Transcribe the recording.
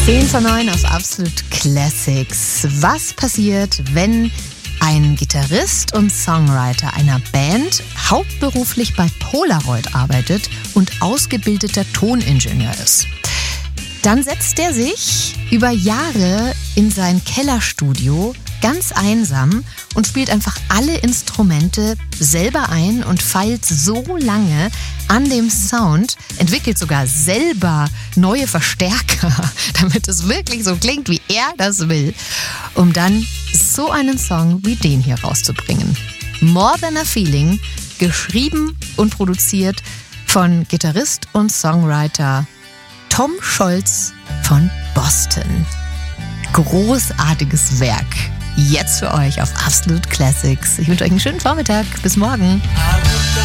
10:09 auf Absolute Classics. Was passiert, wenn ein Gitarrist und Songwriter einer Band hauptberuflich bei Polaroid arbeitet und ausgebildeter Toningenieur ist? Dann setzt er sich über Jahre in sein Kellerstudio ganz einsam und spielt einfach alle Instrumente selber ein und feilt so lange an dem Sound, entwickelt sogar selber neue Verstärker, damit es wirklich so klingt, wie er das will, um dann so einen Song wie den hier rauszubringen. More Than a Feeling, geschrieben und produziert von Gitarrist und Songwriter Tom Scholz von Boston. Großartiges Werk. Jetzt für euch auf Absolute Classics. Ich wünsche euch einen schönen Vormittag. Bis morgen.